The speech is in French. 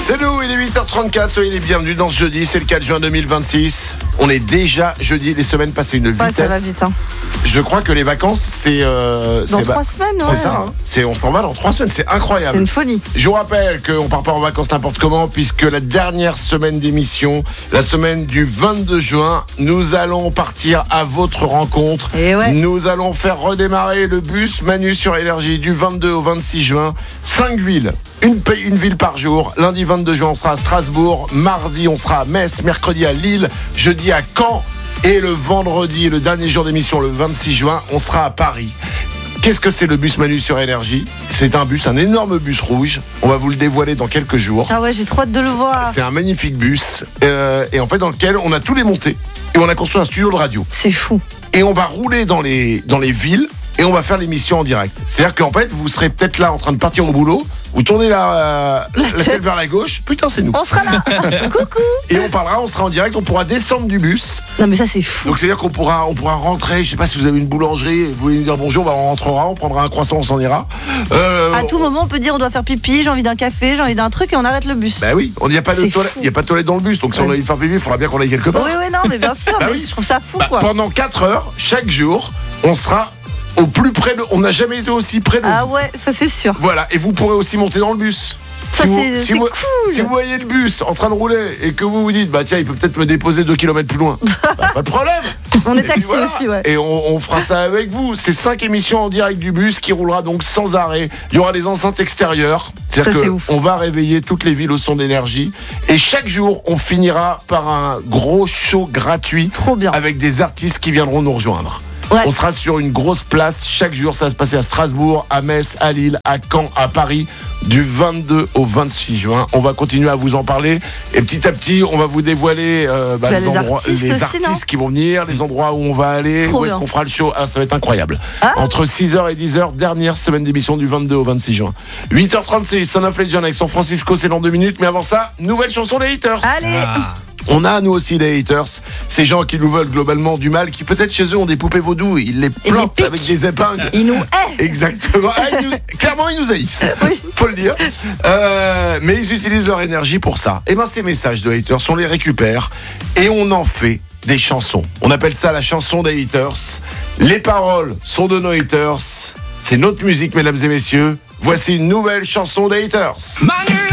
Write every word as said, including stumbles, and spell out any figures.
C'est nous, il est huit heures trente-quatre, soyez les bienvenus dans ce jeudi, c'est le quatre juin deux mille vingt-six. On est déjà jeudi, les semaines passent une vitesse. Ouais, ça va vite, hein. Je crois que les vacances, c'est... Euh, dans c'est trois bah, semaines, ouais. C'est ça, hein. c'est, on s'en va dans trois semaines, c'est incroyable. C'est une folie. Je vous rappelle qu'on part pas en vacances n'importe comment, puisque la dernière semaine d'émission, la semaine du vingt-deux juin, nous allons partir à votre rencontre. Et ouais. Nous allons faire redémarrer le bus Manu sur Énergie du vingt-deux au vingt-six juin. Cinq villes, une, une ville par jour. Lundi vingt-deux juin, on sera à Strasbourg. Mardi, on sera à Metz. Mercredi à Lille. Jeudi à Caen. Et le vendredi, le dernier jour d'émission, le vingt-six juin, on sera à Paris. Qu'est-ce que c'est le bus Manu sur Énergie ? C'est un bus, un énorme bus rouge. On va vous le dévoiler dans quelques jours. Ah ouais, j'ai trop hâte de le c'est, voir. C'est un magnifique bus. Euh, et en fait, dans lequel on a tous les montés. Et on a construit un studio de radio. C'est fou. Et on va rouler dans les, dans les villes. Et on va faire l'émission en direct. C'est-à-dire qu'en fait, vous serez peut-être là en train de partir au boulot. Vous tournez la, euh, la, la tête vers la gauche. Putain, c'est nous. On sera là. Coucou. Et on parlera, on sera en direct. On pourra descendre du bus. Non mais ça c'est fou. Donc c'est-à-dire qu'on pourra, on pourra rentrer. Je sais pas si vous avez une boulangerie. Vous voulez nous dire bonjour, bah on rentrera, on prendra un croissant, on s'en ira. Euh, À tout moment, on peut dire on doit faire pipi, j'ai envie d'un café, j'ai envie d'un truc et on arrête le bus. Bah oui, on n'y a pas de C'est toilette. fou. Il n'y a pas de toilette dans le bus. Donc si Ouais. on a envie de faire pipi, il faudra bien qu'on aille quelque part. Oui, oui, non, mais bien sûr, Bah mais oui. je trouve ça fou Bah, quoi. pendant quatre heures, chaque jour, on sera au plus près de. On n'a jamais été aussi près de Ah vous. ouais, ça c'est sûr. Voilà, et vous pourrez aussi monter dans le bus. Ça, si vous, c'est- si c'est vous- cool. si vous voyez le bus en train de rouler et que vous vous dites, bah tiens, il peut peut-être me déposer deux kilomètres plus loin, bah, pas de problème. On Et est puis taxi voilà. aussi, ouais. Et on, on fera ça avec vous. C'est cinq émissions en direct du bus qui roulera donc sans arrêt. Il y aura des enceintes extérieures. C'est-à-dire Ça, c'est que ouf. on va réveiller toutes les villes au son d'énergie. Et chaque jour, on finira par un gros show gratuit Trop bien. avec des artistes qui viendront nous rejoindre. Ouais. On sera sur une grosse place chaque jour. Ça va se passer à Strasbourg, à Metz, à Lille, à Caen, à Paris, du vingt-deux au vingt-six juin. On va continuer à vous en parler. Et petit à petit, on va vous dévoiler euh, bah, Bah, les, les endroits, artistes les aussi, artistes non qui vont venir, les endroits où on va aller, Trop où est-ce bien. qu'on fera le show. Ah, ça va être incroyable. Ah. Entre six heures et dix heures, dernière semaine d'émission du vingt-deux au vingt-six juin. huit heures trente-six, Son of Legend avec San Francisco, c'est dans deux minutes. Mais avant ça, nouvelle chanson des haters. Allez. On a nous aussi les haters, ces gens qui nous veulent globalement du mal, qui peut-être chez eux ont des poupées vaudou, ils les Et plantent les piquent. avec des épingles. Il nous hait. Exactement. Ah, ils nous- clairement, ils nous haïssent. Oui. Faut le dire. Euh, mais ils utilisent leur énergie pour ça. Et ben, ces messages de haters, on les récupère et on en fait des chansons. On appelle ça la chanson des haters. Les paroles sont de nos haters. C'est notre musique, mesdames et messieurs. Voici une nouvelle chanson des haters. Manu